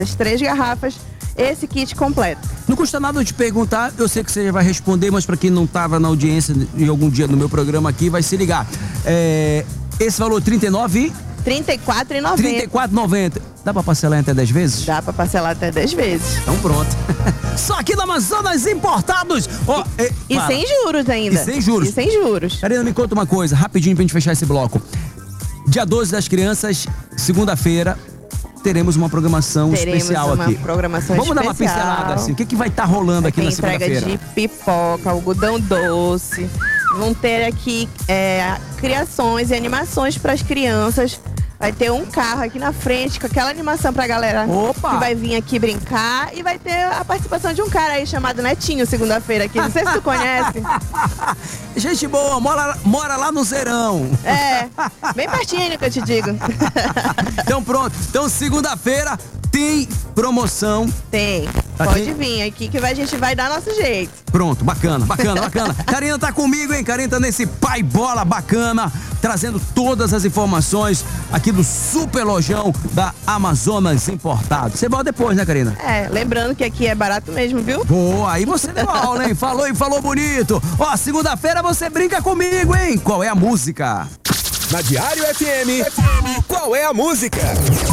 3 garrafas, esse kit completo. Não custa nada eu te perguntar, eu sei que você vai responder, mas para quem não estava na audiência em algum dia no meu programa aqui, vai se ligar. Esse valor R$39,90. R$34,90. Dá pra parcelar em até 10 vezes? Dá pra parcelar até 10 vezes. Então pronto. Só aqui na Amazonas Importados. E sem juros ainda. E sem juros. E sem juros. Karina, me conta uma coisa, rapidinho pra gente fechar esse bloco. Dia 12 das crianças, segunda-feira, teremos uma programação especial aqui. Vamos dar uma pincelada assim, o que vai estar rolando aqui na segunda-feira? Entrega de pipoca, algodão doce. Vão ter aqui criações e animações para as crianças. Vai ter um carro aqui na frente com aquela animação pra galera que vai vir aqui brincar. E vai ter a participação de um cara aí chamado Netinho, segunda-feira aqui. Não sei se tu conhece. Gente boa, mora lá no Zerão. Bem pertinho que eu te digo. Então pronto. Então segunda-feira tem promoção. Tem. Pode vir aqui que a gente vai dar nosso jeito. Pronto, bacana. Karina tá comigo, hein? Karina tá nesse Pai Bola bacana, trazendo todas as informações aqui do super lojão da Amazonas Importados. Você volta depois, né, Karina? Lembrando que aqui é barato mesmo, viu? Boa, aí você deu aula, hein? Falou bonito. Ó, segunda-feira você brinca comigo, hein? Qual é a música? Na Diário FM, qual é a música?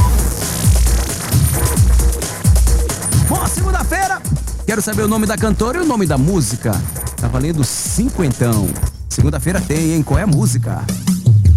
Bom, segunda-feira, quero saber o nome da cantora e o nome da música. Tá valendo 50. Segunda-feira tem, hein? Qual é a música?